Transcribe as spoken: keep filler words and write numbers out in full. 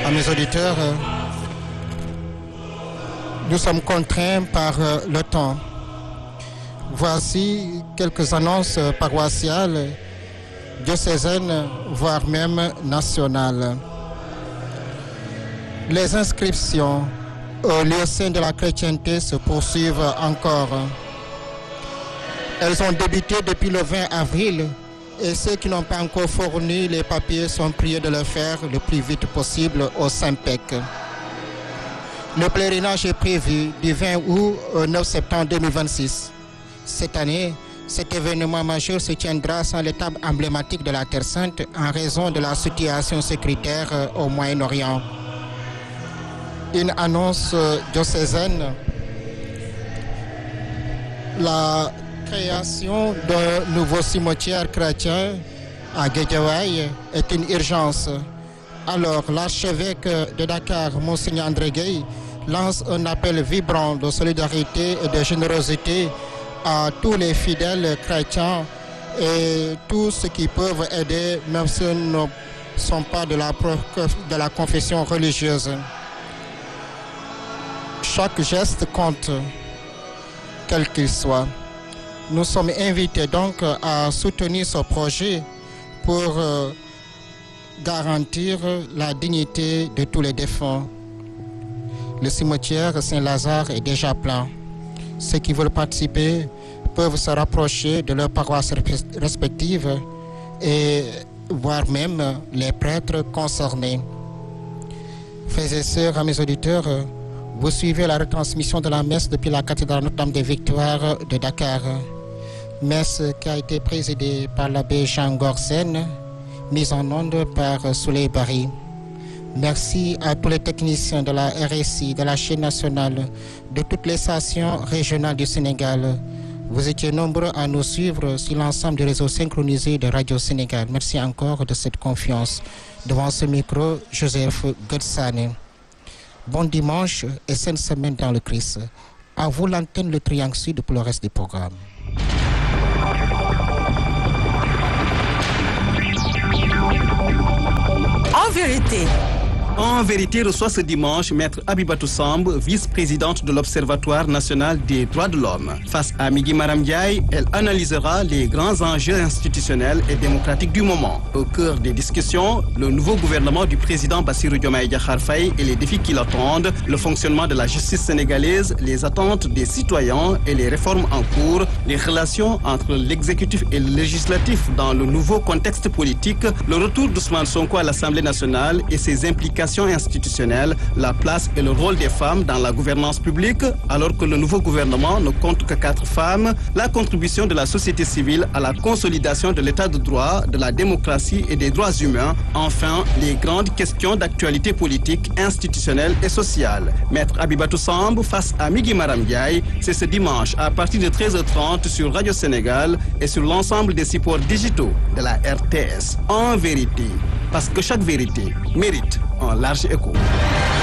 à mes auditeurs, nous sommes contraints par le temps. Voici quelques annonces paroissiales, diocésaines, voire même nationales. Les inscriptions au lieu saint de la chrétienté se poursuivent encore. Elles ont débuté depuis le vingt avril et ceux qui n'ont pas encore fourni les papiers sont priés de le faire le plus vite possible au Saint-Pec. Le pèlerinage est prévu du vingt août au neuf septembre deux mille vingt-six. Cette année, cet événement majeur se tiendra sans l'étape emblématique de la Terre Sainte en raison de la situation sécuritaire au Moyen-Orient. Une annonce diocésaine, la création d'un nouveau cimetière chrétien à Guédiawaye est une urgence. Alors, l'archevêque de Dakar, Monseigneur André Gueye, lance un appel vibrant de solidarité et de générosité à tous les fidèles chrétiens et tous ceux qui peuvent aider, même s'ils ne sont pas de la, de la confession religieuse. Chaque geste compte, quel qu'il soit. Nous sommes invités donc à soutenir ce projet pour euh, garantir la dignité de tous les défunts. Le cimetière Saint-Lazare est déjà plein. Ceux qui veulent participer peuvent se rapprocher de leurs paroisses respectives et voir même les prêtres concernés. Frères et sœurs, amis auditeurs, vous suivez la retransmission de la messe depuis la cathédrale Notre-Dame des Victoires de Dakar. Messe qui a été présidée par l'abbé Jean Gorsen, mise en onde par Souley Barry. Merci à tous les techniciens de la R S I, de la chaîne nationale, de toutes les stations régionales du Sénégal. Vous étiez nombreux à nous suivre sur l'ensemble du réseau synchronisé de Radio Sénégal. Merci encore de cette confiance. Devant ce micro, Joseph Godsane. Bon dimanche et sainte semaine dans le Christ. À vous l'antenne, le Triangle Sud pour le reste des programmes. En vérité. En vérité, reçoit ce dimanche Maître Abibatou Samb, vice-présidente de l'Observatoire national des droits de l'homme. Face à Migui Maram Ndiaye, elle analysera les grands enjeux institutionnels et démocratiques du moment. Au cœur des discussions, le nouveau gouvernement du président Bassirou Diomaye Diakhar Faye et les défis qui l'attendent, le fonctionnement de la justice sénégalaise, les attentes des citoyens et les réformes en cours, les relations entre l'exécutif et le législatif dans le nouveau contexte politique, le retour d'Ousmane Sonko à l'Assemblée nationale et ses implications institutionnelle, la place et le rôle des femmes dans la gouvernance publique, alors que le nouveau gouvernement ne compte que quatre femmes, la contribution de la société civile à la consolidation de l'état de droit, de la démocratie et des droits humains, enfin, les grandes questions d'actualité politique, institutionnelle et sociale. Maître Abibatou Samb face à Migui Maram Ndiaye, c'est ce dimanche à partir de treize heures trente sur Radio Sénégal et sur l'ensemble des supports digitaux de la R T S. En vérité, parce que chaque vérité mérite un large écho.